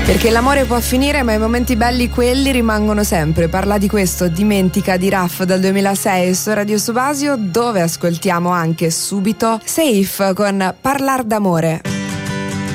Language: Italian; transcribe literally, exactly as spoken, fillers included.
Perché l'amore può finire, ma i momenti belli quelli rimangono sempre. Parla di questo Dimentica di Raff dal duemilasei su Radio Subasio, dove ascoltiamo anche subito Safe con Parlar d'amore.